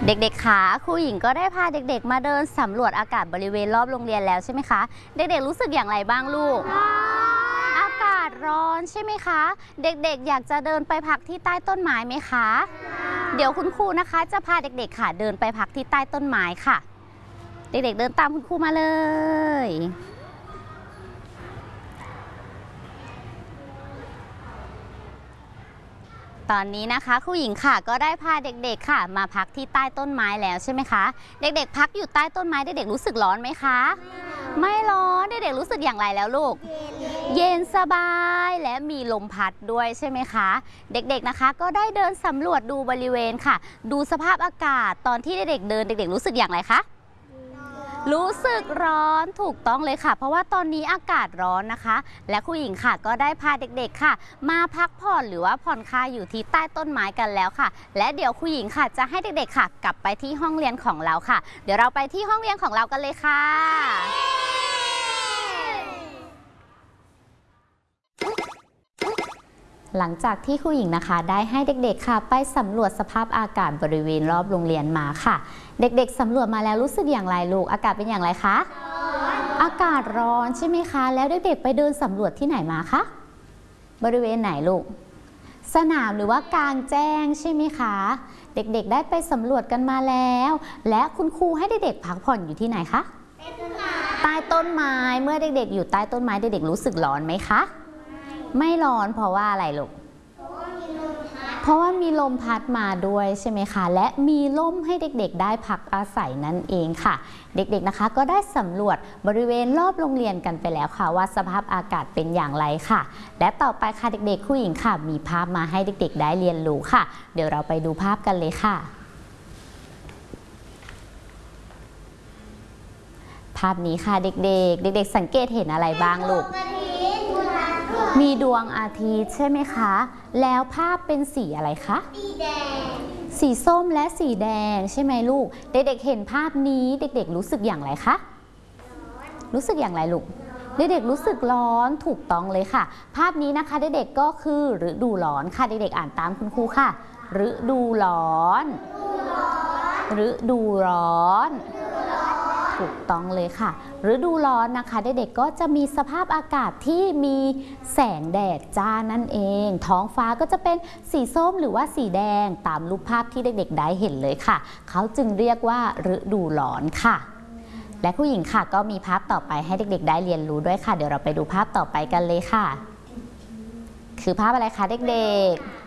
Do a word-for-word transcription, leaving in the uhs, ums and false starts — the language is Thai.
เด็กๆคะครูหญิงก็ได้พาเด็กๆมาเดินสำรวจอากาศบริเวณรอบโรงเรียนแล้วใช่ไหมคะเด็กๆรู้สึกอย่างไรบ้างลูกอากาศร้อนใช่ไหมคะเด็กๆอยากจะเดินไปพักที่ใต้ต้นไม้ไหมคะเดี๋ยวคุณครูนะคะจะพาเด็กๆค่ะเดินไปพักที่ใต้ต้นไม้ค่ะเด็กๆเดินตามคุณครูมาเลยตอนนี้นะคะครูหญิงค่ะก็ได้พาเด็กๆค่ะมาพักที่ใต้ต้นไม้แล้วใช่ไหมคะเด็กๆพักอยู่ใต้ต้นไม้เด็กๆรู้สึกร้อนไหมคะไม่ร้อนเด็กๆรู้สึกอย่างไรแล้วลูกเย็นสบายและมีลมพัดด้วยใช่ไหมคะเด็กๆนะคะก็ได้เดินสำรวจดูบริเวณค่ะดูสภาพอากาศตอนที่เด็กๆเดินเด็กๆรู้สึกอย่างไรคะรู้สึกร้อนถูกต้องเลยค่ะเพราะว่าตอนนี้อากาศร้อนนะคะและครูหญิงค่ะก็ได้พาเด็กๆค่ะมาพักผ่อนหรือว่าผ่อนคลายอยู่ที่ใต้ต้นไม้กันแล้วค่ะและเดี๋ยวครูหญิงค่ะจะให้เด็กๆค่ะกลับไปที่ห้องเรียนของเราค่ะเดี๋ยวเราไปที่ห้องเรียนของเรากันเลยค่ะหลังจากที่ครูหญิงนะคะได้ให้เด็กๆค่ะไปสำรวจสภาพอากาศบริเวณรอบโรงเรียนมาค่ะเด็กๆสำรวจมาแล้วรู้สึกอย่างไรลูกอากาศเป็นอย่างไรคะอากาศร้อนใช่ไหมคะแล้วเด็กๆไปเดินสำรวจที่ไหนมาคะบริเวณไหนลูกสนามหรือว่ากลางแจ้งใช่ไหมคะเด็กๆได้ไปสำรวจกันมาแล้วและคุณครูให้เด็กๆพักผ่อนอยู่ที่ไหนคะใต้ต้นไม้เมื่อเด็กๆอยู่ใต้ต้นไม้เด็กๆรู้สึกร้อนไหมคะไม่ร้อนเพราะว่าอะไรลูกเพราะว่ามีลมพัดมาด้วยใช่ไหมคะและมีร่มให้เด็กๆได้พักอาศัยนั่นเองค่ะเด็กๆนะคะก็ได้สำรวจบริเวณรอบโรงเรียนกันไปแล้วค่ะว่าสภาพอากาศเป็นอย่างไรค่ะและต่อไปค่ะเด็กๆครูหญิงค่ะมีภาพมาให้เด็กๆได้เรียนรู้ค่ะเดี๋ยวเราไปดูภาพกันเลยค่ะภาพนี้ค่ะเด็กๆเด็กๆสังเกตเห็นอะไรบ้างลูกมีดวงอาทิตย์ใช่ไหมคะแล้วภาพเป็นสีอะไรคะสีแดงสีส้มและสีแดงใช่ไหมลูกเด็กๆเห็นภาพนี้เด็กๆรู้สึกอย่างไรคะรู้สึกอย่างไรลูกเด็กๆรู้สึกร้อนถูกต้องเลยค่ะภาพนี้นะคะเด็กๆก็คือฤดูร้อนค่ะเด็กๆอ่านตามคุณครูค่ะฤดูร้อนฤดูร้อนถูกต้องเลยค่ะฤดูร้อนนะคะเด็กๆก็จะมีสภาพอากาศที่มีแสงแดดจ้านั่นเองท้องฟ้าก็จะเป็นสีส้มหรือว่าสีแดงตามรูปภาพที่เด็กๆได้เห็นเลยค่ะเขาจึงเรียกว่าฤดูร้อนค่ะและผู้หญิงค่ะก็มีภาพต่อไปให้เด็กๆได้เรียนรู้ด้วยค่ะเดี๋ยวเราไปดูภาพต่อไปกันเลยค่ะคือภาพอะไรคะเด็ก